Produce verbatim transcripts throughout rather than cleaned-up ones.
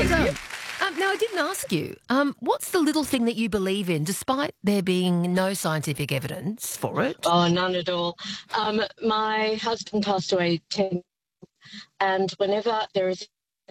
Well Thank you. done. Um, now, I didn't ask you, um, what's the little thing that you believe in, despite there being no scientific evidence for it? Oh, none at all. Um, my husband passed away ten, and whenever there is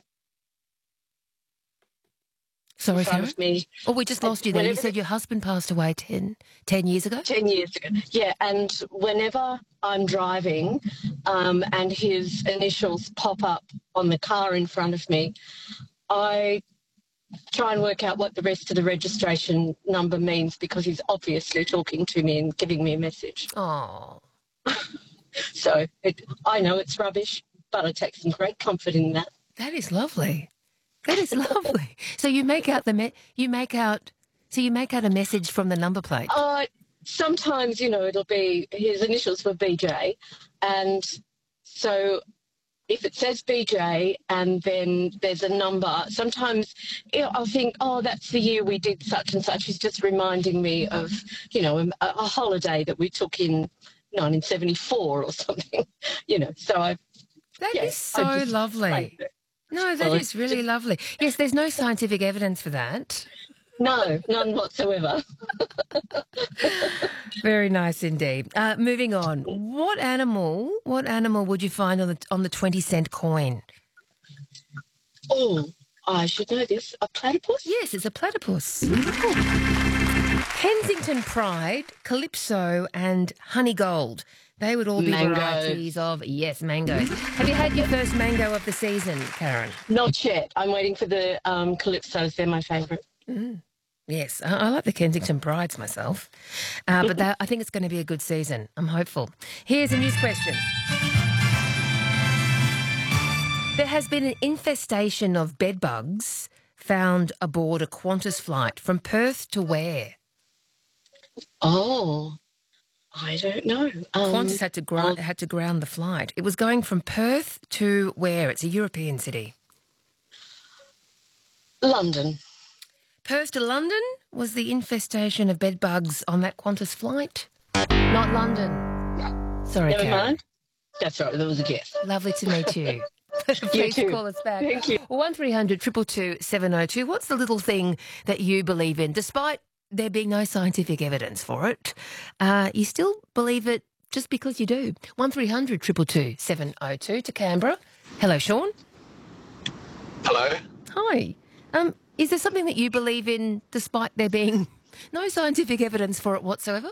in Sorry, front Karen? of me, Oh, we just uh, lost you there. You whenever said your husband passed away ten, ten years ago? ten years ago, yeah, and whenever I'm driving, um, and his initials pop up on the car in front of me, I try and work out what the rest of the registration number means because he's obviously talking to me and giving me a message. Oh, So it, I know it's rubbish, but I take some great comfort in that. that is lovely. That is lovely. So you make out the me- you make out so you make out a message from the number plate. Uh, sometimes, you know, it'll be his initials were B J, and so if it says B J and then there's a number, sometimes you know, I'll think, oh, that's the year we did such and such. He's just reminding me of, you know, a, a holiday that we took in nineteen seventy-four or something, you know. So I, That yeah, is so I just lovely. like it. No, that So is really just- lovely. Yes, there's no scientific evidence for that. No, none whatsoever. Very nice indeed. Uh, moving on. What animal? What animal would you find on the on the twenty cent coin? Oh, I should know this. A platypus? Yes, it's a platypus. Kensington Pride, Calypso, and Honey Gold. They would all be Mango. varieties of, yes, mangoes. Have you had your first mango of the season, Karen? Not yet. I'm waiting for the um, Calypsos. They're my favourite. Mm. Yes, I, I like the Kensington Brides myself, uh, but that, I think it's going to be a good season. I'm hopeful. Here's a news question. There has been an infestation of bedbugs found aboard a Qantas flight from Perth to where? Oh, I don't know. Um, Qantas had to, gr- had to ground the flight. It was going from Perth to where? It's a European city. London. Perth to London was the infestation of bedbugs on that Qantas flight. Not London. Sorry, Never Karen. mind. That's right. There was a guess. Lovely to meet you. Please too. call us back. Thank you. one three hundred two two two seven oh two. What's the little thing that you believe in, despite there being no scientific evidence for it? Uh, you still believe it just because you do. one three hundred two two two seven oh two to Canberra. Hello, Sean. Hello. Hi. Um, is there something that you believe in despite there being no scientific evidence for it whatsoever?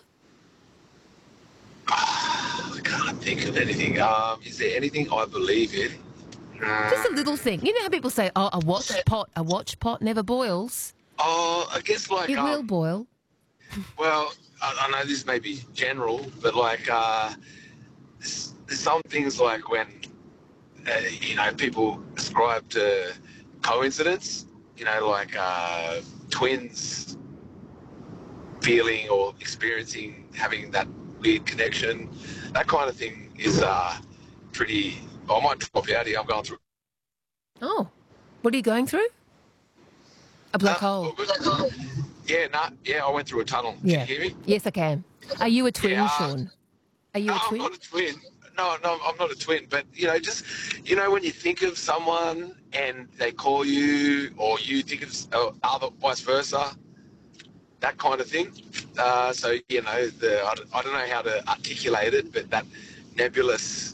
I can't think of anything. Um, is there anything I believe in? Just a little thing. You know how people say, oh, a watch pot, a watch pot never boils? Oh, I guess like It will um, boil. well, I, I know this may be general, but like uh, there's, there's some things like when uh, you know people ascribe to coincidence. You know, like uh, twins feeling or experiencing having that weird connection. That kind of thing is uh, pretty. I might drop out here. I'm going through. Oh, what are you going through? A black Uh, hole. Yeah, no, yeah, I went through a tunnel. Yeah. Can you hear me? Yes, I can. Are you a twin, Yeah, uh, Sean? Are you No, a I'm twin? not a twin. No, no, I'm not a twin. But, you know, just, you know, when you think of someone and they call you or you think of uh, other, vice versa, that kind of thing. Uh, so, you know, the I don't, I don't know how to articulate it, but that nebulous.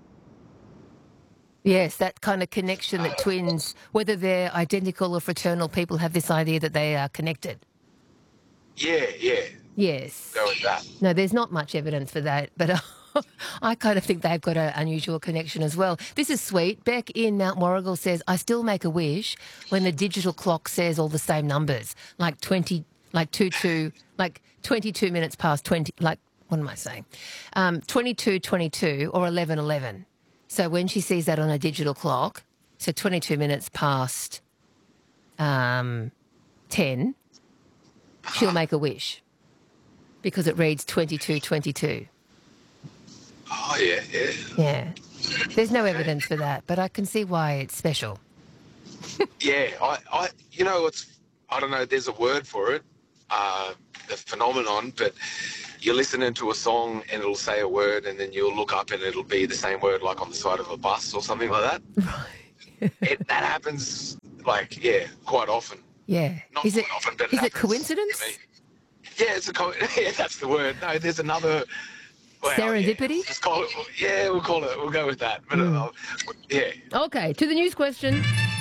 Yes, that kind of connection that twins, whether they're identical or fraternal, people have this idea that they are connected. Yeah, yeah, Yes. go with that. No, there's not much evidence for that, but uh, I kind of think they've got an unusual connection as well. This is sweet. Beck in Mount Warrigal says, I still make a wish when the digital clock says all the same numbers, like twenty, like two, two, like twenty-two minutes past twenty, like, what am I saying? Um, twenty-two, twenty-two or eleven, eleven. So when she sees that on a digital clock, so twenty-two minutes past um, ten, she'll make a wish because it reads twenty-two, twenty-two. Oh, yeah, yeah. Yeah. There's no evidence for that, but I can see why it's special. Yeah, I, I, you know, it's, I don't know, there's a word for it, uh, the phenomenon, but you're listening to a song and it'll say a word and then you'll look up and it'll be the same word like on the side of a bus or something like that. Right. It, that happens like, yeah, quite often. Yeah. Not Is it quite often, but is it happens coincidence? to me. Yeah, it's a co- yeah, that's the word. No, there's another. Well, Serendipity? Yeah, just call it. Yeah, we'll call it. We'll go with that. But uh, yeah, Okay, to the news question.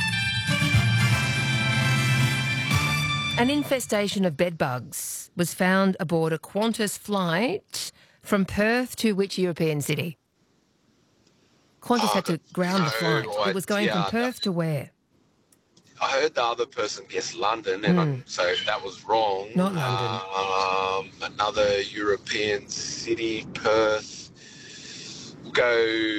An infestation of bedbugs was found aboard a Qantas flight from Perth to which European city? Qantas Oh, had to ground the no, flight. It was going from yeah, Perth to where? I heard the other person guess London, and I, so that was wrong. Not London. Um, another European city, Perth. We'll go.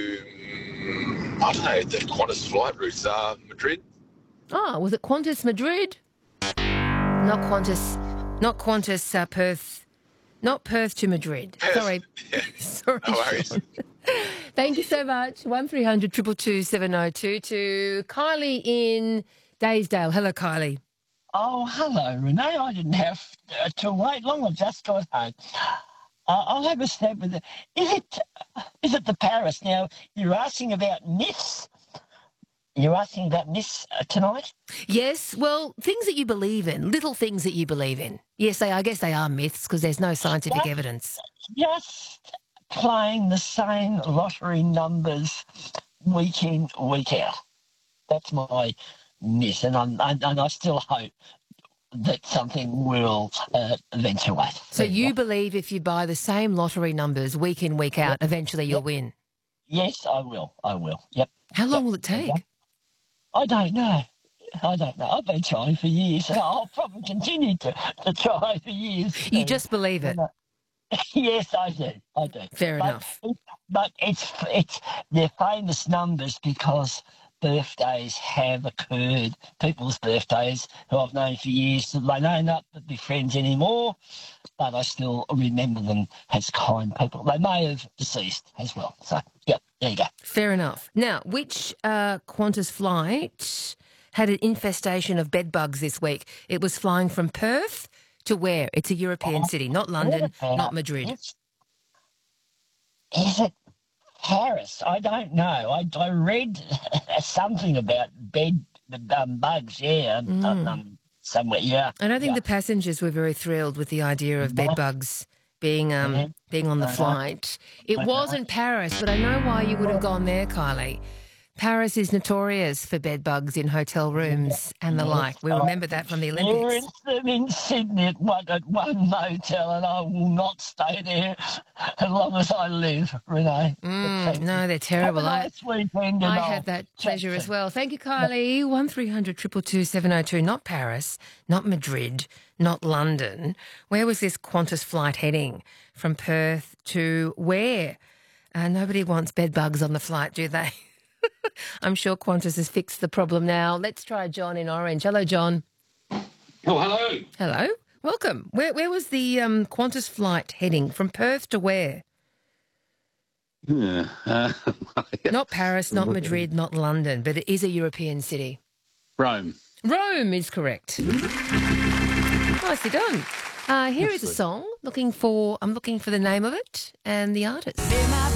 mm, I don't know. The Qantas flight routes are Madrid. Oh, was it Qantas Madrid? Not Qantas, not Qantas uh, Perth, not Perth to Madrid. Perth. Sorry. Yeah. Sorry, No worries. Sean. Thank you so much. one three hundred two two two seven oh two two. Kylie in Daysdale. Hello, Kylie. Oh, hello, Renee. I didn't have uh, to wait long. I've just got home. Uh, I'll have a stab with it. Is it, is it the Paris? Now, you're asking about myths. You're asking about myths uh, tonight? Yes, well, things that you believe in, little things that you believe in. Yes, they, I guess they are myths because there's no scientific Yeah. evidence. Just playing the same lottery numbers week in, week out. That's my myth, and, I'm, and, and I still hope that something will uh, eventuate. So you believe if you buy the same lottery numbers week in, week out, eventually you'll win? Yes, I will. I will. Yep. How long Yep. will it take? I don't know. I don't know. I've been trying for years, and I'll probably continue to, to try for years. You Uh, just believe it? Yes, I do. I do. Fair but, enough. It, but it's it's they're famous numbers because birthdays have occurred. People's birthdays who I've known for years. They may not be friends anymore, but I still remember them as kind people. They may have deceased as well. So, yep, there you go. Fair enough. Now, which uh, Qantas flight had an infestation of bed bugs this week? It was flying from Perth to where? It's a European city, not London, not Madrid. Is, is it Paris? I don't know. I, I read something about bed um, bugs, yeah, um, um, somewhere, yeah. I don't think yeah. the passengers were very thrilled with the idea of bed bugs being um, Mhm. being on the Uh-huh. flight. It Uh-huh. wasn't Paris, but I know why you would have gone there, Kylie. Paris is notorious for bed bugs in hotel rooms and the like. We remember that from the Olympics. Experienced them in Sydney at one, at one motel, and I will not stay there as long as I live, Renee. Mm, no, they're terrible. Have a I, nice weekend. and I I'll had that chat pleasure as soon. well. Thank you, Kylie. one three hundred two two two seven oh two. Not Paris, not Madrid, not London. Where was this Qantas flight heading? From Perth to where? Uh, nobody wants bed bugs on the flight, do they? I'm sure Qantas has fixed the problem now. Let's try John in Orange. Hello, John. Oh, hello. Hello. Welcome. Where where was the um, Qantas flight heading? From Perth to where? Yeah, uh, Not Paris, not Madrid, not London, but it is a European city. Rome. Rome is correct. Nicely done. Uh, here is a song. Looking for, I'm looking for the name of it and the artist.